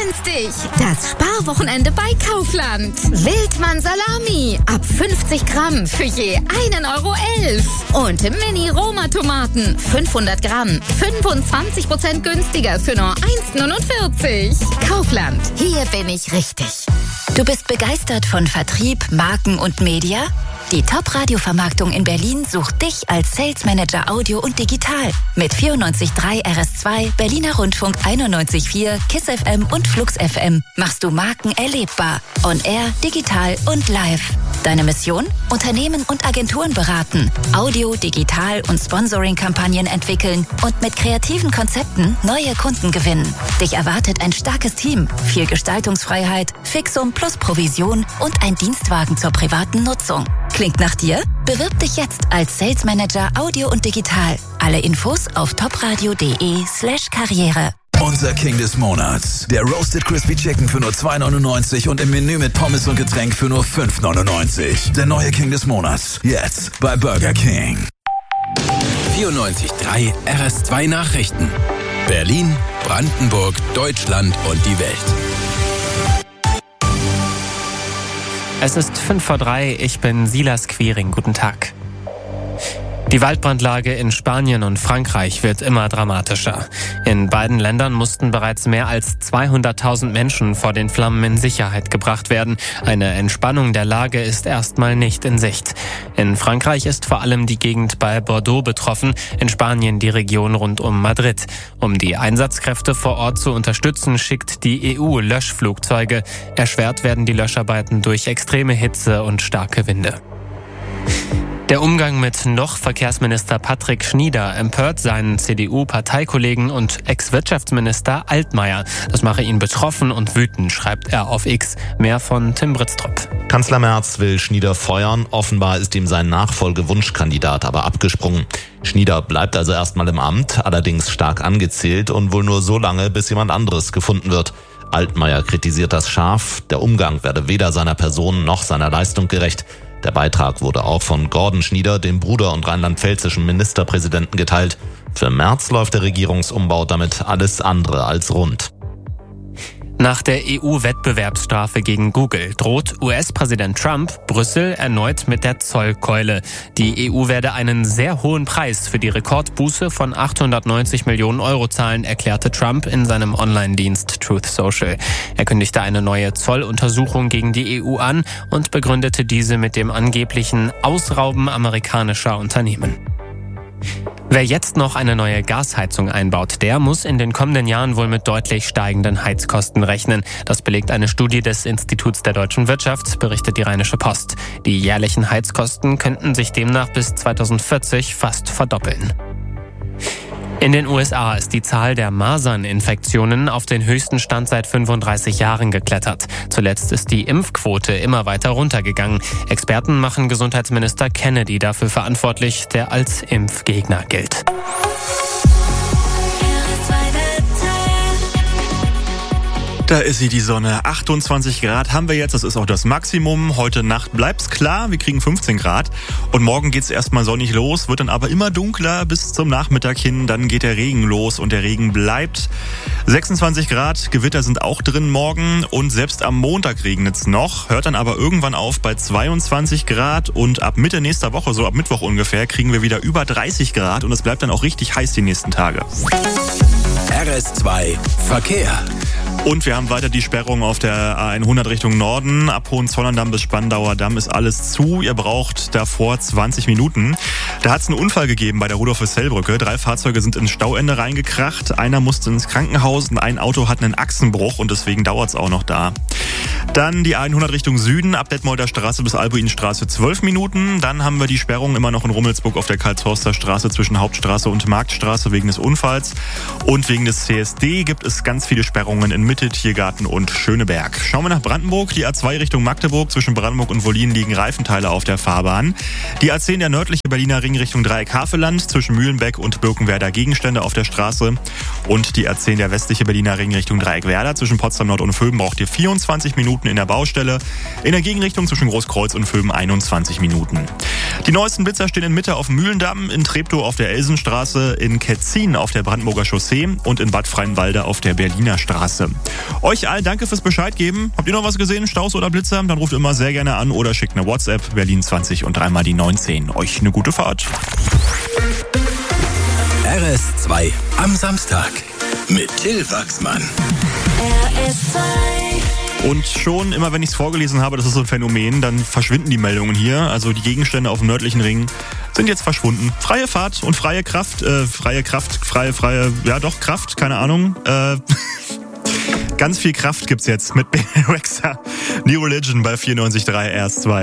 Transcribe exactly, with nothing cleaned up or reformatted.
günstig. Das Sparwochenende bei Kaufland. Wildmann Salami ab fünfzig Gramm für je einen Euro elf. Und Mini-Roma-Tomaten fünfhundert Gramm, fünfundzwanzig Prozent günstiger für nur eins neunundvierzig. Kaufland, hier bin ich richtig. Du bist begeistert von Vertrieb, Marken und Media? Die Top-Radio-Vermarktung in Berlin sucht dich als Sales Manager Audio und Digital. Mit vierundneunzig Komma drei R S zwei, Berliner Rundfunk einundneunzig Komma vier, KISS F M und Flux F M machst du Marken erlebbar. On Air, digital und live. Deine Mission? Unternehmen und Agenturen beraten, Audio, Digital und Sponsoring-Kampagnen entwickeln und mit kreativen Konzepten neue Kunden gewinnen. Dich erwartet ein starkes Team, viel Gestaltungsfreiheit, Fixum plus Provision und ein Dienstwagen zur privaten Nutzung. Klingt nach dir? Bewirb dich jetzt als Sales Manager Audio und Digital. Alle Infos auf topradio.de slash Karriere. Unser King des Monats. Der Roasted Crispy Chicken für nur zwei neunundneunzig und im Menü mit Pommes und Getränk für nur fünf neunundneunzig. Der neue King des Monats. Jetzt bei Burger King. vierundneunzig Komma drei R S zwei Nachrichten. Berlin, Brandenburg, Deutschland und die Welt. Es ist fünf vor drei, ich bin Silas Quiring. Guten Tag. Die Waldbrandlage in Spanien und Frankreich wird immer dramatischer. In beiden Ländern mussten bereits mehr als zweihunderttausend Menschen vor den Flammen in Sicherheit gebracht werden. Eine Entspannung der Lage ist erstmal nicht in Sicht. In Frankreich ist vor allem die Gegend bei Bordeaux betroffen, in Spanien die Region rund um Madrid. Um die Einsatzkräfte vor Ort zu unterstützen, schickt die E U Löschflugzeuge. Erschwert werden die Löscharbeiten durch extreme Hitze und starke Winde. Der Umgang mit noch Verkehrsminister Patrick Schnieder empört seinen C D U-Parteikollegen und Ex-Wirtschaftsminister Altmaier. Das mache ihn betroffen und wütend, schreibt er auf X. Mehr von Tim Britztrup. Kanzler Merz will Schnieder feuern. Offenbar ist ihm sein Nachfolgewunschkandidat aber abgesprungen. Schnieder bleibt also erstmal im Amt, allerdings stark angezählt und wohl nur so lange, bis jemand anderes gefunden wird. Altmaier kritisiert das scharf. Der Umgang werde weder seiner Person noch seiner Leistung gerecht. Der Beitrag wurde auch von Gordon Schnieder, dem Bruder und rheinland-pfälzischen Ministerpräsidenten, geteilt. Für Merz läuft der Regierungsumbau damit alles andere als rund. Nach der E U-Wettbewerbsstrafe gegen Google droht U S-Präsident Trump Brüssel erneut mit der Zollkeule. Die E U werde einen sehr hohen Preis für die Rekordbuße von achthundertneunzig Millionen Euro zahlen, erklärte Trump in seinem Online-Dienst Truth Social. Er kündigte eine neue Zolluntersuchung gegen die E U an und begründete diese mit dem angeblichen Ausrauben amerikanischer Unternehmen. Wer jetzt noch eine neue Gasheizung einbaut, der muss in den kommenden Jahren wohl mit deutlich steigenden Heizkosten rechnen. Das belegt eine Studie des Instituts der deutschen Wirtschaft, berichtet die Rheinische Post. Die jährlichen Heizkosten könnten sich demnach bis zweitausendvierzig fast verdoppeln. In den U S A ist die Zahl der Maserninfektionen auf den höchsten Stand seit fünfunddreißig Jahren geklettert. Zuletzt ist die Impfquote immer weiter runtergegangen. Experten machen Gesundheitsminister Kennedy dafür verantwortlich, der als Impfgegner gilt. Da ist sie, die Sonne. achtundzwanzig Grad haben wir jetzt. Das ist auch das Maximum. Heute Nacht bleibt's klar. Wir kriegen fünfzehn Grad. Und morgen geht's erstmal sonnig los, wird dann aber immer dunkler bis zum Nachmittag hin. Dann geht der Regen los und der Regen bleibt. sechsundzwanzig Grad, Gewitter sind auch drin morgen. Und selbst am Montag regnet's noch. Hört dann aber irgendwann auf bei zweiundzwanzig Grad. Und ab Mitte nächster Woche, so ab Mittwoch ungefähr, kriegen wir wieder über dreißig Grad. Und es bleibt dann auch richtig heiß die nächsten Tage. R S zwei Verkehr. Und wir haben weiter die Sperrung auf der A hundert Richtung Norden. Ab Hohenzollern-Damm bis Spandauer Damm ist alles zu. Ihr braucht davor zwanzig Minuten. Da hat es einen Unfall gegeben bei der Rudolf-Hessel-Brücke. Drei Fahrzeuge sind ins Stauende reingekracht. Einer musste ins Krankenhaus und ein Auto hat einen Achsenbruch und deswegen dauert es auch noch da. Dann die A hundert Richtung Süden, ab Detmolder Straße bis Albuinstraße zwölf Minuten. Dann haben wir die Sperrung immer noch in Rummelsburg auf der Karlshorster Straße zwischen Hauptstraße und Marktstraße wegen des Unfalls. Und wegen des C S D gibt es ganz viele Sperrungen in Mitte, Tiergarten und Schöneberg. Schauen wir nach Brandenburg. Die A zwei Richtung Magdeburg. Zwischen Brandenburg und Wollin liegen Reifenteile auf der Fahrbahn. Die A zehn, der nördliche Berliner Ring Richtung Dreieck Havelland. Zwischen Mühlenbeck und Birkenwerder Gegenstände auf der Straße. Und die A zehn, der westliche Berliner Ring Richtung Dreieck Werder. Zwischen Potsdam Nord und Vöben braucht ihr vierundzwanzig Minuten. Minuten in der Baustelle. In der Gegenrichtung zwischen Großkreuz und Vöben einundzwanzig Minuten. Die neuesten Blitzer stehen in Mitte auf dem Mühlendamm, in Treptow auf der Elsenstraße, in Ketzin auf der Brandenburger Chaussee und in Bad Freienwalde auf der Berliner Straße. Euch allen danke fürs Bescheid geben. Habt ihr noch was gesehen, Staus oder Blitzer? Dann ruft immer sehr gerne an oder schickt eine WhatsApp, Berlin zwanzig und dreimal die neunzehn. Euch eine gute Fahrt. R S zwei am Samstag mit Till Wachsmann. R S zwei. Und schon immer, wenn ich es vorgelesen habe, das ist so ein Phänomen, dann verschwinden die Meldungen hier. Also die Gegenstände auf dem nördlichen Ring sind jetzt verschwunden. Freie Fahrt und freie Kraft, äh, freie Kraft, freie, freie, ja doch, Kraft, keine Ahnung. Äh, ganz viel Kraft gibt's jetzt mit Rexa. New Religion bei vierundneunzig Komma drei R S zwei.